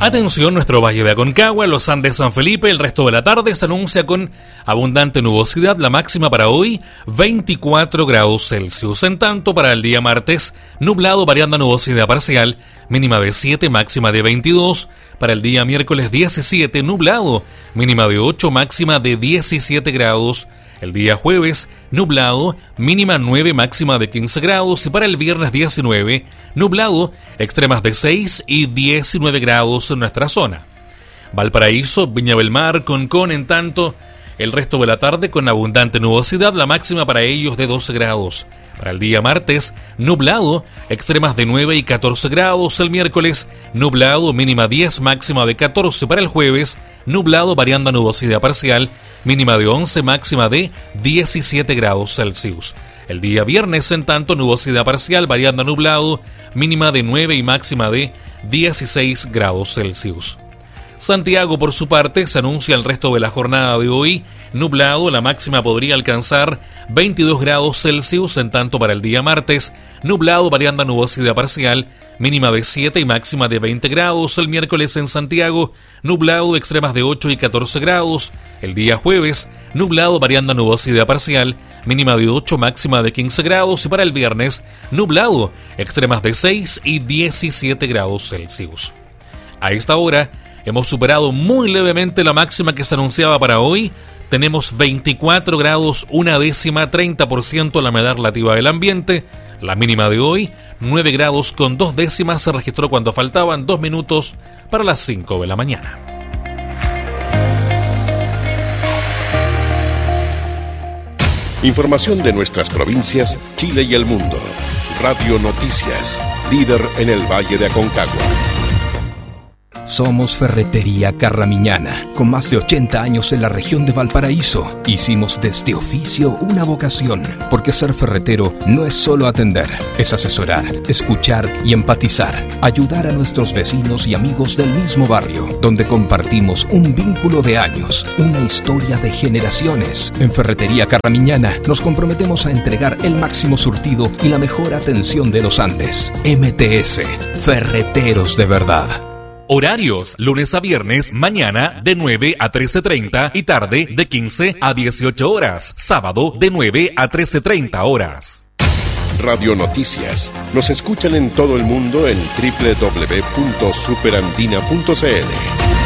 Atención, nuestro Valle de Aconcagua, los Andes San Felipe, el resto de la tarde se anuncia con abundante nubosidad, la máxima para hoy 24 grados Celsius. En tanto, para el día martes, nublado variando a nubosidad parcial, mínima de 7, máxima de 22. Para el día miércoles 17, nublado, mínima de 8, máxima de 17 grados. El día jueves, nublado, mínima 9, máxima de 15 grados. Y para el viernes 19, nublado, extremas de 6 y 19 grados en nuestra zona. Valparaíso, Viña del Mar, Concón, en tanto, el resto de la tarde con abundante nubosidad, la máxima para ellos de 12 grados. Para el día martes, nublado, extremas de 9 y 14 grados. El miércoles, nublado, mínima 10, máxima de 14. Para el jueves, nublado, variando a nubosidad parcial, mínima de 11, máxima de 17 grados Celsius. El día viernes, en tanto, nubosidad parcial, variando a nublado, mínima de 9 y máxima de 16 grados Celsius. Santiago, por su parte, se anuncia el resto de la jornada de hoy nublado, la máxima podría alcanzar 22 grados Celsius, en tanto para el día martes, nublado variando a nubosidad parcial, mínima de 7 y máxima de 20 grados. El miércoles en Santiago, nublado, extremas de 8 y 14 grados. El día jueves, nublado variando a nubosidad parcial, mínima de 8, máxima de 15 grados. Y para el viernes, nublado, extremas de 6 y 17 grados Celsius. A esta hora, hemos superado muy levemente la máxima que se anunciaba para hoy. Tenemos 24 grados, una décima, 30% la humedad relativa del ambiente. La mínima de hoy, 9 grados con 2 décimas, se registró cuando faltaban 2 minutos para las 5 de la mañana. Información de nuestras provincias, Chile y el mundo. Radio Noticias, líder en el Valle de Aconcagua. Somos Ferretería Carramiñana, con más de 80 años en la región de Valparaíso. Hicimos de este oficio una vocación, porque ser ferretero no es solo atender, es asesorar, escuchar y empatizar, ayudar a nuestros vecinos y amigos del mismo barrio, donde compartimos un vínculo de años, una historia de generaciones. En Ferretería Carramiñana nos comprometemos a entregar el máximo surtido y la mejor atención de los Andes. MTS, Ferreteros de verdad. Horarios, lunes a viernes, mañana de 9 a 13:30 y tarde de 15 a 18 horas. Sábado de 9 a 13:30 horas. Radio Noticias. Nos escuchan en todo el mundo en www.superandina.cl.